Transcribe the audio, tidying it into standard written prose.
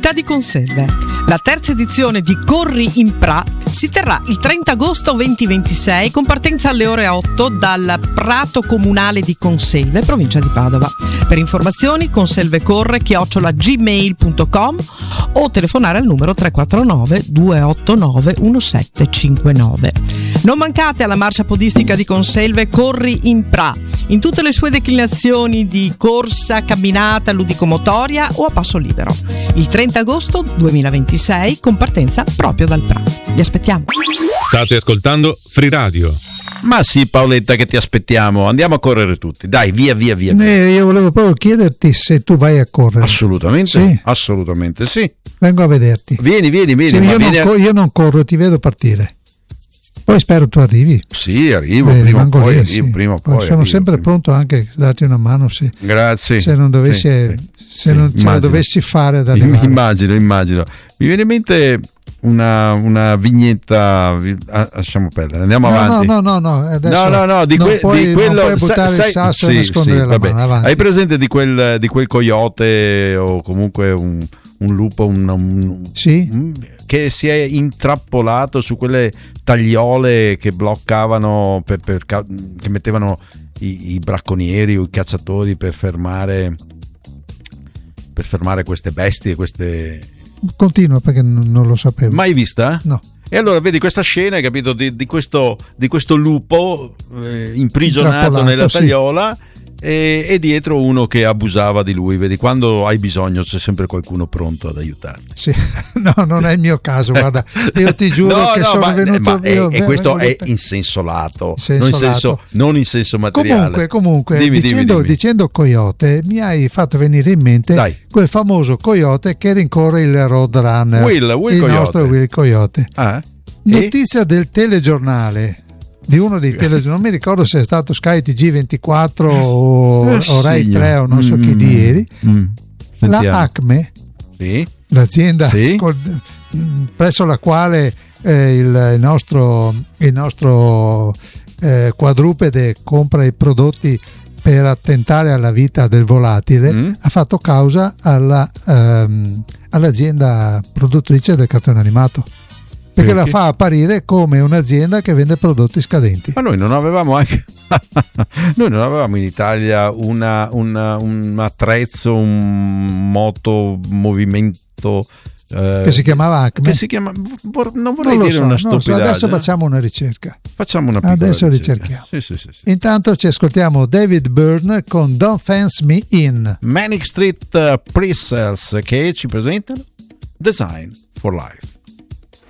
città di Conselve. La terza edizione di Corri in Pra si terrà il 30 agosto 2026 con partenza alle ore 8 dal Prato Comunale di Conselve, provincia di Padova. Per informazioni conselvecorre@gmail.com o telefonare al numero 349 289 1759. Non mancate alla marcia podistica di Conselve Corri in Pra, in tutte le sue declinazioni di corsa, camminata, ludicomotoria o a passo libero. Il 30 agosto 2026 con partenza proprio dal Pra. Vi aspettiamo. State ascoltando Free Radio. Ma sì, Paoletta, che ti aspettiamo. Andiamo a correre tutti. Dai, via. Io volevo proprio chiederti se tu vai a correre. Assolutamente sì. Assolutamente sì. Vengo a vederti. Vieni. Sì, io non corro, ti vedo partire. Poi spero tu arrivi. Sì, arrivo prima o poi. Sono sempre pronto anche a darti una mano grazie. Se non dovessi ce la dovessi fare da arrivare. Immagino. Mi viene in mente una vignetta, lasciamo perdere, andiamo avanti. No, adesso di quello non puoi buttare il sasso e nascondere la mano. Avanti. Hai presente di quel coyote o comunque un lupo che si è intrappolato su quelle tagliole che bloccavano che mettevano i bracconieri o i cacciatori per fermare queste bestie, Continua, perché non lo sapevo. Mai vista? No. E allora vedi questa scena, hai capito, di questo lupo imprigionato nella tagliola e dietro uno che abusava di lui. Vedi, quando hai bisogno c'è sempre qualcuno pronto ad aiutarti. Sì. No, non è il mio caso, guarda, io ti giuro sono venuto questo è in senso lato, non in senso materiale. Comunque dimmi. dicendo coyote mi hai fatto venire in mente quel famoso coyote che rincorre il Roadrunner, il nostro Will Coyote. Notizia del telegiornale, di uno dei telegiornali, non mi ricordo se è stato Sky TG24 o Rai 3 o non so chi di ieri. La Acme, l'azienda presso la quale il nostro quadrupede compra i prodotti per attentare alla vita del volatile, ha fatto causa all'azienda produttrice del cartone animato, perché la fa apparire come un'azienda che vende prodotti scadenti. Ma noi non avevamo in Italia un attrezzo, un motomovimento che si chiamava Acme, non vorrei dire una stupidaggine. Adesso facciamo una ricerca. Facciamo una piccola ricerchiamo. Sì. Intanto ci ascoltiamo David Byrne con Don't Fence Me In. Manic Street Pretzels, che ci presentano Design for Life.